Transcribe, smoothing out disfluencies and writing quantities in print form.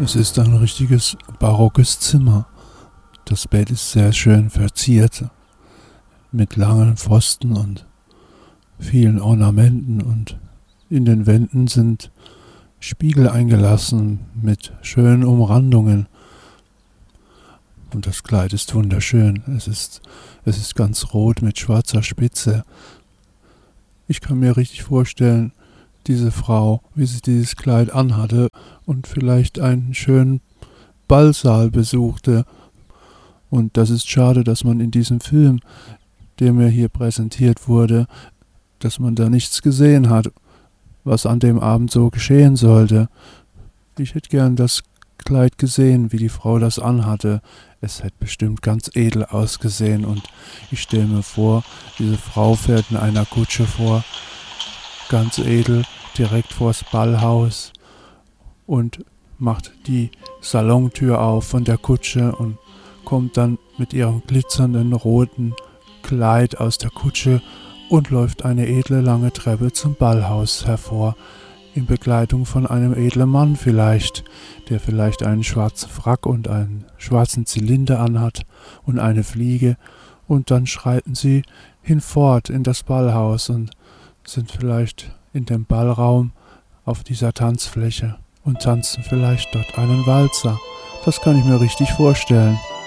Es ist ein richtiges barockes Zimmer. Das Bett ist sehr schön verziert mit langen Pfosten und vielen Ornamenten, und in den Wänden sind Spiegel eingelassen mit schönen Umrandungen. Und das Kleid ist wunderschön. Es ist ganz rot mit schwarzer Spitze. Ich kann mir richtig vorstellen, diese Frau, wie sie dieses Kleid anhatte und vielleicht einen schönen Ballsaal besuchte. Und das ist schade, dass man in diesem Film, der mir hier präsentiert wurde, dass man da nichts gesehen hat, was an dem Abend so geschehen sollte. Ich hätte gern das Kleid gesehen, wie die Frau das anhatte. Es hätte bestimmt ganz edel ausgesehen, und ich stelle mir vor, diese Frau fährt in einer Kutsche vor, ganz edel, direkt vors Ballhaus, und macht die Salontür auf von der Kutsche und kommt dann mit ihrem glitzernden roten Kleid aus der Kutsche und läuft eine edle lange Treppe zum Ballhaus hervor, in Begleitung von einem edlen Mann vielleicht, der vielleicht einen schwarzen Frack und einen schwarzen Zylinder anhat und eine Fliege, und dann schreiten sie hinfort in das Ballhaus und sind vielleicht in dem Ballraum auf dieser Tanzfläche und tanzen vielleicht dort einen Walzer. Das kann ich mir richtig vorstellen.